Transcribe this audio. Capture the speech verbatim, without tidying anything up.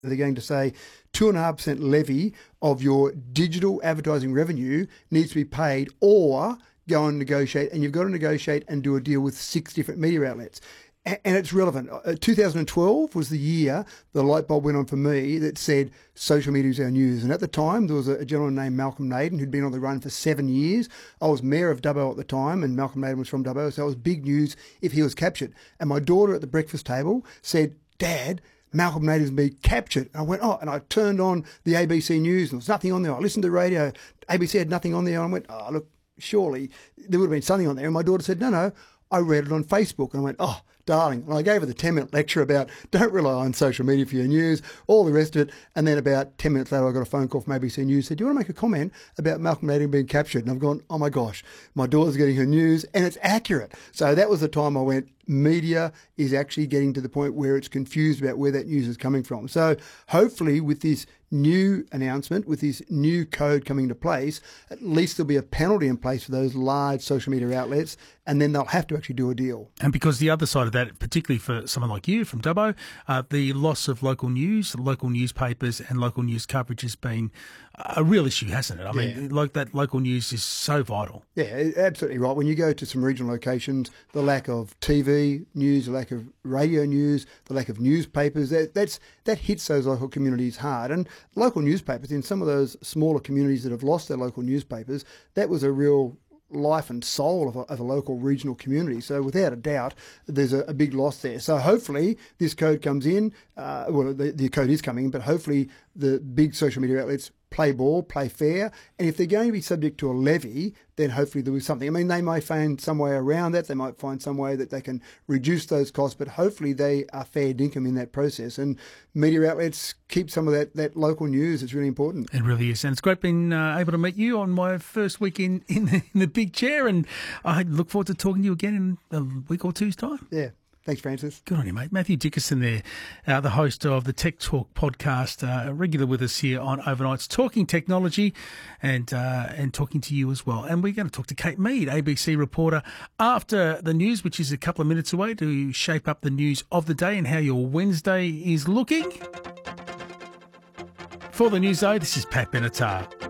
They're going to say two and a half percent levy of your digital advertising revenue needs to be paid, or go and negotiate, and you've got to negotiate and do a deal with six different media outlets. And it's relevant. Uh, two thousand twelve was the year the light bulb went on for me that said social media is our news. And at the time, there was a gentleman named Malcolm Naden who'd been on the run for seven years. I was mayor of Dubbo at the time, and Malcolm Naden was from Dubbo, so it was big news if he was captured. And my daughter at the breakfast table said, "Dad, Malcolm Naden's been captured." And I went, oh, and I turned on the A B C News, and there was nothing on there. I listened to the radio. A B C had nothing on there. And I went, oh, look, surely there would have been something on there. And my daughter said, no, no, I read it on Facebook. And I went, oh, darling. And I gave her the ten-minute lecture about don't rely on social media for your news, all the rest of it. And then about ten minutes later, I got a phone call from A B C News, said, do you want to make a comment about Malcolm Naden being captured? And I've gone, oh my gosh, my daughter's getting her news, and it's accurate. So that was the time I went, media is actually getting to the point where it's confused about where that news is coming from. So hopefully with this new announcement, with this new code coming into place, at least there'll be a penalty in place for those large social media outlets, and then they'll have to actually do a deal. And because the other side of that, particularly for someone like you from Dubbo, uh, the loss of local news, local newspapers and local news coverage has been a real issue, hasn't it? I mean, yeah. like that local news is so vital. Yeah, absolutely right. When you go to some regional locations, the lack of T V news, the lack of radio news, the lack of newspapers, that, that's, that hits those local communities hard. And local newspapers, in some of those smaller communities that have lost their local newspapers, that was a real life and soul of a, of a local regional community. So without a doubt, there's a, a big loss there. So hopefully this code comes in, uh, well, the, the code is coming, but hopefully the big social media outlets play ball, play fair, and if they're going to be subject to a levy, then hopefully there'll be something. I mean, they may find some way around that. They might find some way that they can reduce those costs, but hopefully they are fair dinkum in that process. And media outlets keep some of that, that local news. It's really important. It really is. And it's great being uh, able to meet you on my first week in, in, the, in the big chair, and I look forward to talking to you again in a week or two's time. Yeah. Thanks, Francis. Good on you, mate. Matthew Dickerson there, uh, the host of the Tech Talk podcast, uh, regular with us here on Overnights, talking technology and uh, and talking to you as well. And we're going to talk to Kate Mead, A B C reporter, after the news, which is a couple of minutes away, to shape up the news of the day and how your Wednesday is looking. For the news, though, this is Pat Benatar.